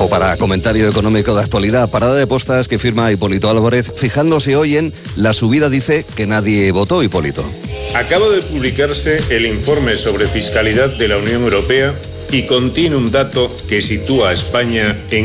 Tiempo para comentario económico de actualidad. Parada de postas que firma Hipólito Álvarez, fijándose hoy en la subida, dice que nadie votó, Hipólito. Acaba de publicarse el informe sobre fiscalidad de la Unión Europea y contiene un dato que sitúa a España en